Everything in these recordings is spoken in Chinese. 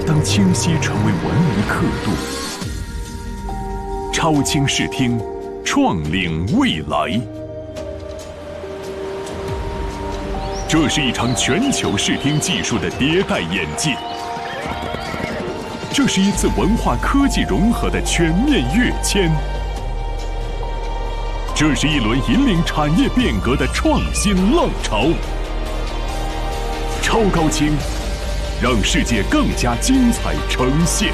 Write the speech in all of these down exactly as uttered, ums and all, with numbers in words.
当清晰成为文明刻度。超清视听，创领未来。这是一场全球视听技术的迭代演进，这是一次文化科技融合的全面跃迁，这是一轮引领产业变革的创新浪潮。超高清，让世界更加精彩呈现，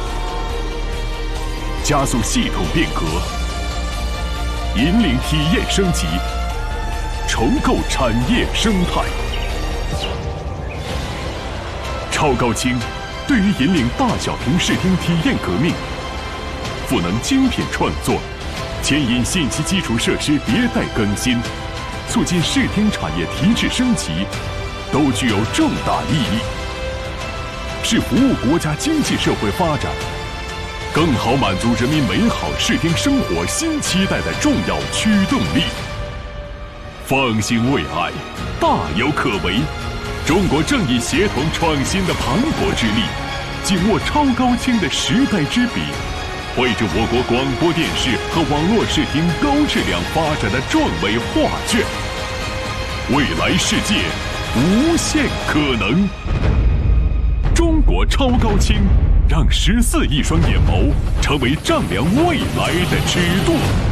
加速系统变革，引领体验升级，重构产业生态。超高清对于引领大小屏视听体验革命，赋能精品创作，牵引信息基础设施迭代更新，促进视听产业提质升级，都具有重大意义，是服务国家经济社会发展，更好满足人民美好视听生活新期待的重要驱动力。放心未来，大有可为。中国正以协同创新的磅礴之力，紧握超高清的时代之笔，绘制我国广播电视和网络视听高质量发展的壮美画卷。未来世界无限可能。中国超高清，让十四亿双眼眸成为丈量未来的尺度。